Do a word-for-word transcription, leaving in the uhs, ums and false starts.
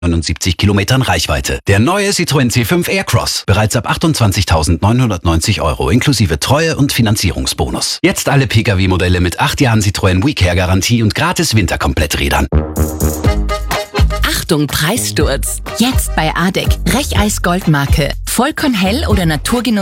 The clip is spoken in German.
neunundsiebzig Kilometern Reichweite. Der neue Citroën C fünf Aircross. Bereits ab achtundzwanzigtausendneunhundertneunzig Euro inklusive Treue- und Finanzierungsbonus. Jetzt alle Pkw-Modelle mit acht Jahren Citroën WeCare-Garantie und gratis Winterkompletträdern. Achtung, Preissturz! Jetzt bei A D E C. Brecheis Goldmarke. Vollkornhell oder Naturgenuss